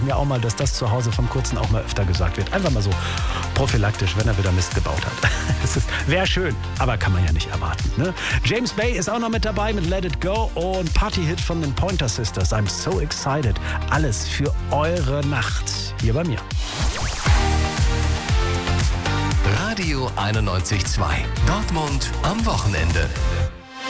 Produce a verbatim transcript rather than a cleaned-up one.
ich mir auch mal, dass das zu Hause vom Kurzen auch mal öfter gesagt wird. Einfach mal so prophylaktisch, wenn er wieder Mist gebaut hat. Es ist, wäre schön, aber kann man ja nicht erwarten. Ne? James Bay ist auch noch mit dabei mit Let It Go und Party-Hit von den Pointer Sisters. I'm so excited. Alles für eure Nacht hier bei mir. Radio einundneunzig Komma zwei. Dortmund am Wochenende.